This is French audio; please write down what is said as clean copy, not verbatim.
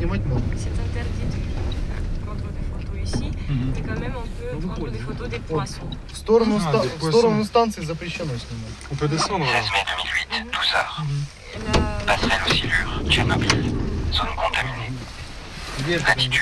снимать можно. C'est interdit de prendre des photos ici, mais quand même on peut prendre des photos des poissons. В сторону, А, ста- des в poissons. сторону станции запрещено снимать. On peut descendre là. 16 mai 2008, 12h. La- Passerelle oscillure, Tchernobyl. Zone contaminée. Где это? Latitude